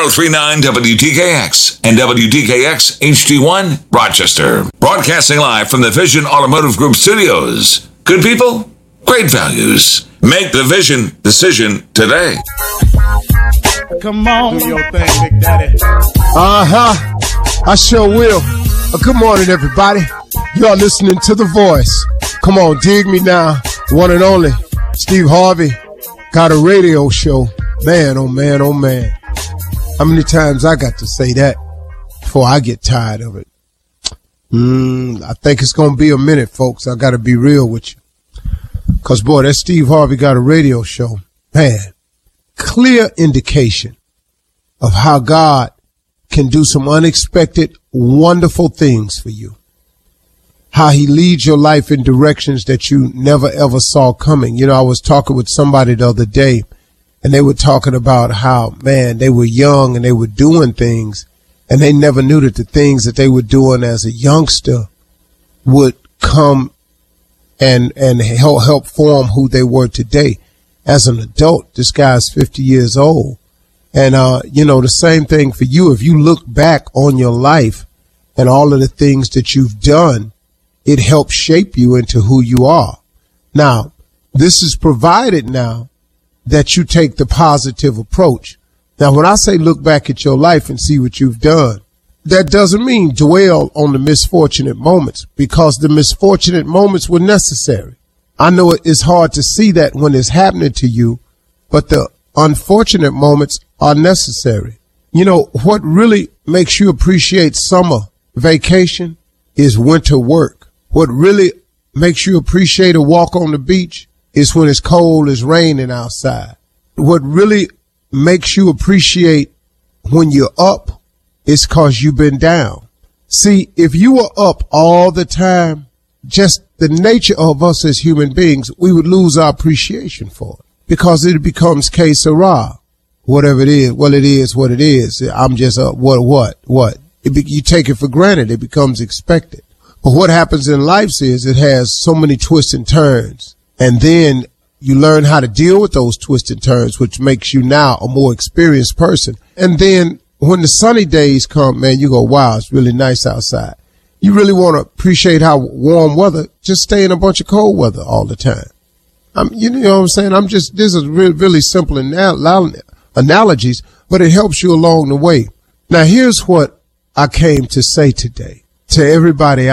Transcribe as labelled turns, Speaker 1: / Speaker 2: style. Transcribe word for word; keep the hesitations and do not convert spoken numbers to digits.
Speaker 1: oh three nine W D K X and W D K X H D one, Rochester. Broadcasting live from the Vision Automotive Group studios. Good people, great values. Make the Vision decision today.
Speaker 2: Come on. Do your thing, Big Daddy.
Speaker 3: Uh-huh. I sure will. Uh, good morning, everybody. You are listening to The Voice. Come on, dig me now. One and only, Steve Harvey, got a radio show. Man, oh man, oh man. How many times I got to say that before I get tired of it? Mm, I think it's going to be a minute, folks. I got to be real with you. Because, boy, that Steve Harvey got a radio show. Man, clear indication of how God can do some unexpected, wonderful things for you. How he leads your life in directions that you never, ever saw coming. You know, I was talking with somebody the other day, and they were talking about how, man, they were young and they were doing things, and they never knew that the things that they were doing as a youngster would come and and help help form who they were today. As an adult, this guy's fifty years old. And, uh, you know, the same thing for you. If you look back on your life and all of the things that you've done, it helps shape you into who you are. Now, this is provided now that you take the positive approach. Now, when I say look back at your life and see what you've done, that doesn't mean dwell on the misfortunate moments, because the misfortunate moments were necessary. I know it's hard to see that when it's happening to you, but the unfortunate moments are necessary. You know, what really makes you appreciate summer vacation is winter work. What really makes you appreciate a walk on the beach is when it's cold, it's raining outside. What really makes you appreciate when you're up is because you've been down. See, if you were up all the time, just the nature of us as human beings, we would lose our appreciation for it, because it becomes que sera, whatever it is. Well, it is what it is. I'm just up. What, what, what? It be, you take it for granted. It becomes expected. But what happens in life is it has so many twists and turns. And then you learn how to deal with those twists and turns, which makes you now a more experienced person. And then when the sunny days come, man, you go, wow, it's really nice outside. You really want to appreciate how warm weather, just stay in a bunch of cold weather all the time. I'm, you know what I'm saying? I'm just, this is really, really simple anal- analogies, but it helps you along the way. Now, here's what I came to say today to everybody out